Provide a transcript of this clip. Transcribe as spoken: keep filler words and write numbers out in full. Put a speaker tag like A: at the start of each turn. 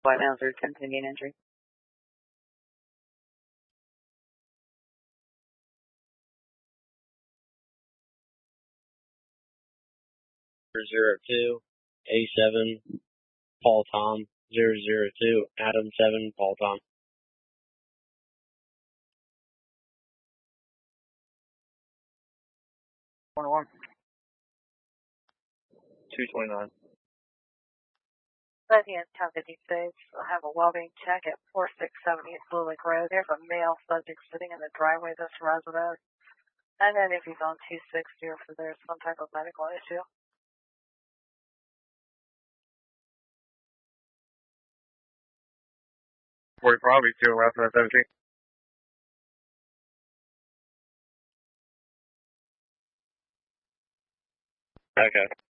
A: White Mauser, continuing entry.
B: Zero two, A seven, Paul Tom, zero zero two, Adam seven, Paul Tom.
C: twenty-one. two twenty-nine.
D: Lothian Town fifty-six. I have a well-being check at four six seven East Blue Lake Road. There's a male subject sitting in the driveway of this residence. And then if he's on two sixty or if there's some type of medical issue.
C: forty probably two left on seventeen.
B: Okay.